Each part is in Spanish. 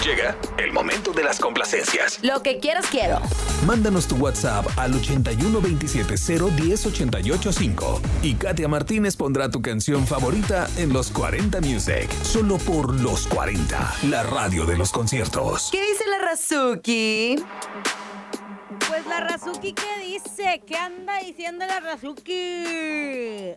Llega el momento de las complacencias. Lo que quieras quiero. Mándanos tu WhatsApp al 8127010885 y Katia Martínez pondrá tu canción favorita en Los 40 Music. Solo por Los 40, la radio de los conciertos. ¿Qué dice la Razuki? Pues la Razuki, ¿qué dice? ¿Qué anda diciendo la Razuki?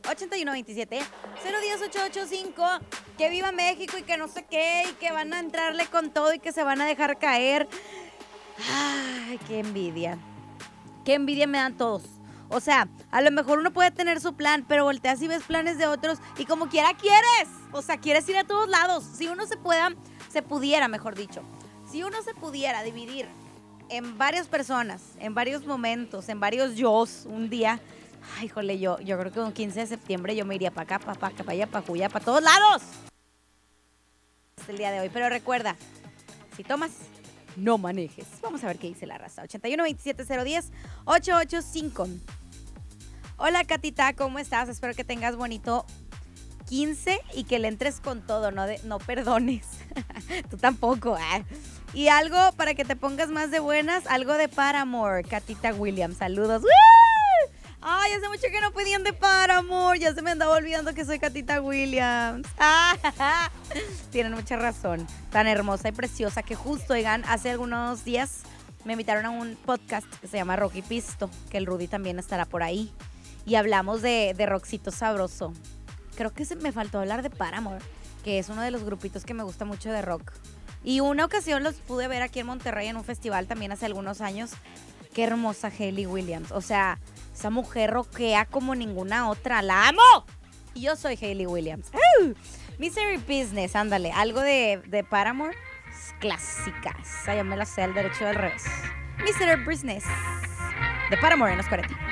8127-010-885. Que viva México y que no sé qué. Y que van a entrarle con todo y que se van a dejar caer. Ay, qué envidia. Qué envidia me dan todos. O sea, a lo mejor uno puede tener su plan, pero volteas y ves planes de otros y como quiera quieres. O sea, quieres ir a todos lados. Si uno se pudiera, mejor dicho. Si uno se pudiera dividir en varias personas, en varios momentos, en varios yos, un día, ay, híjole, yo creo que un 15 de septiembre yo me iría para acá, para allá, para Juya, para todos lados. Es el día de hoy, pero recuerda, si tomas, no manejes. Vamos a ver qué dice la raza. 8127-010-885. Hola, Catita, ¿cómo estás? Espero que tengas bonito 15 y que le entres con todo, no perdones. Tú tampoco, Y algo para que te pongas más de buenas, algo de Paramore, Catita Williams. Saludos. ¡Woo! Ay, hace mucho que no pedían de Paramore. Ya se me andaba olvidando que soy Catita Williams. Tienen mucha razón. Tan hermosa y preciosa que justo, oigan, hace algunos días me invitaron a un podcast que se llama Rock y Pisto, que el Rudy también estará por ahí. Y hablamos de rockcito sabroso. Creo que me faltó hablar de Paramore, que es uno de los grupitos que me gusta mucho de rock. Y una ocasión los pude ver aquí en Monterrey en un festival también hace algunos años. Qué hermosa Hayley Williams. O sea, esa mujer rockea como ninguna otra. ¡La amo! Y yo soy Hayley Williams. Misery Business, ándale. Algo de Paramore. Clásicas. Ya me la sé al derecho y al revés. Misery Business. De Paramore en los 40.